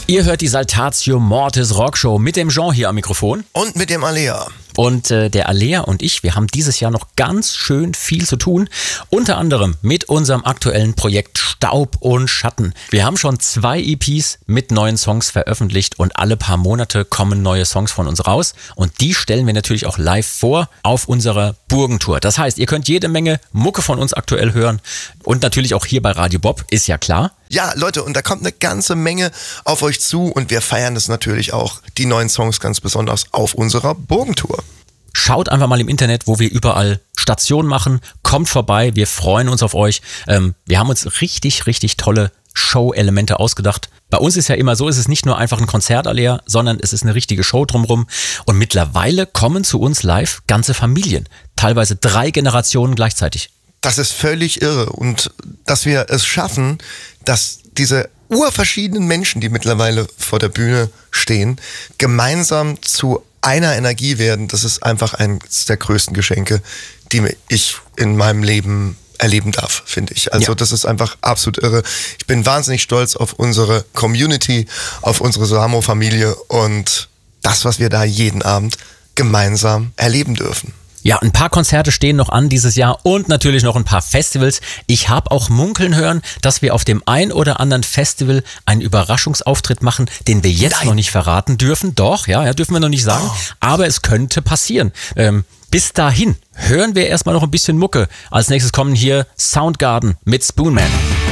Ihr hört die Saltatio Mortis Rockshow mit dem Jean hier am Mikrofon. Und mit dem Alea. Und der Alea und ich, wir haben dieses Jahr noch ganz schön viel zu tun. Unter anderem mit unserem aktuellen Projekt Staub und Schatten. Wir haben schon 2 EPs mit neuen Songs veröffentlicht und alle paar Monate kommen neue Songs von uns raus. Und die stellen wir natürlich auch live vor auf unserer Burgentour. Das heißt, ihr könnt jede Menge Mucke von uns aktuell hören. Und natürlich auch hier bei Radio Bob, ist ja klar. Ja, Leute, und da kommt eine ganze Menge auf euch zu und wir feiern das natürlich auch, die neuen Songs ganz besonders auf unserer Burgentour. Schaut einfach mal im Internet, wo wir überall Stationen machen. Kommt vorbei, wir freuen uns auf euch. Wir haben uns richtig tolle Show-Elemente ausgedacht. Bei uns ist ja immer so, es ist nicht nur einfach ein Konzert, Alea, sondern es ist eine richtige Show drumherum. Und mittlerweile kommen zu uns live ganze Familien. Teilweise 3 Generationen gleichzeitig. Das ist völlig irre und dass wir es schaffen, dass diese urverschiedenen Menschen, die mittlerweile vor der Bühne stehen, gemeinsam zu einer Energie werden, das ist einfach eines der größten Geschenke, die ich in meinem Leben erleben darf, finde ich. Also Das ist einfach absolut irre. Ich bin wahnsinnig stolz auf unsere Community, auf unsere Samo-Familie und das, was wir da jeden Abend gemeinsam erleben dürfen. Ja, ein paar Konzerte stehen noch an dieses Jahr und natürlich noch ein paar Festivals. Ich habe auch munkeln hören, dass wir auf dem ein oder anderen Festival einen Überraschungsauftritt machen, den wir jetzt noch nicht verraten dürfen. Doch, ja, dürfen wir noch nicht sagen, aber es könnte passieren. Bis dahin hören wir erstmal noch ein bisschen Mucke. Als nächstes kommen hier Soundgarden mit Spoonman.